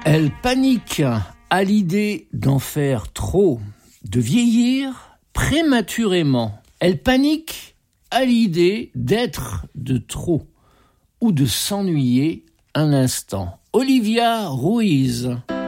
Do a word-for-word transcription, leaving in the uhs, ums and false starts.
Elle panique à l'idée d'en faire trop, de vieillir prématurément. Elle panique à l'idée d'être de trop ou de s'ennuyer un instant. Olivia Ruiz.